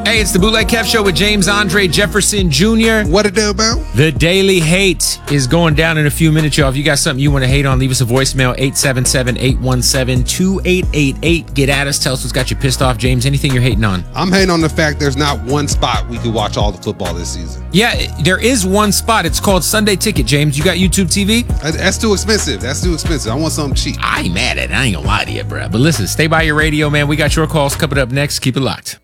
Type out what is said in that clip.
Hey, it's the Bootleg Kev Show with James Andre Jefferson Jr. What it do about? The Daily Hate is going down in a few minutes, y'all. If you got something you want to hate on, leave us a voicemail, 877-817-2888. Get at us. Tell us what's got you pissed off. James, anything you're hating on? I'm hating on the fact there's not one spot we could watch all the football this season. Yeah, there is one spot. It's called Sunday Ticket, James. You got YouTube TV? That's too expensive. I want something cheap. I ain't mad at it. I ain't gonna lie to you, bro. But listen, stay by your radio, man. We got your calls coming up next. Keep it locked.